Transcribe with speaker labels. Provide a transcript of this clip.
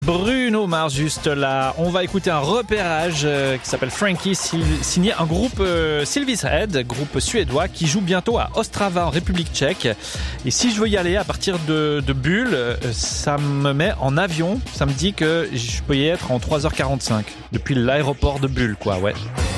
Speaker 1: Bruno Mars juste là. On va écouter un repérage qui s'appelle Frankie, signé un groupe Sylvis Red, groupe suédois qui joue bientôt à Ostrava en République tchèque. Et si je veux y aller à partir de Bulle, ça me met en avion. Ça me dit que je peux y être en 3h45 depuis l'aéroport de Bulle, quoi, ouais.